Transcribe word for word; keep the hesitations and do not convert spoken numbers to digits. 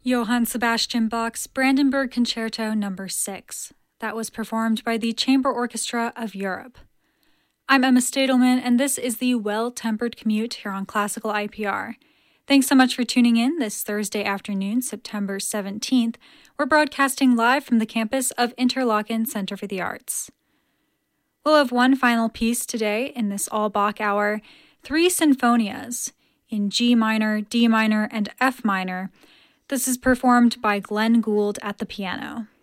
Johann Sebastian Bach's Brandenburg Concerto Number six. That was performed by the Chamber Orchestra of Europe. I'm Emma Stadelman, and this is the Well-Tempered Commute here on Classical I P R. Thanks so much for tuning in this Thursday afternoon, September seventeenth. We're broadcasting live from the campus of Interlochen Center for the Arts. We'll have one final piece today in this all-Bach hour, three sinfonias in G minor, D minor, and F minor. This is performed by Glenn Gould at the piano.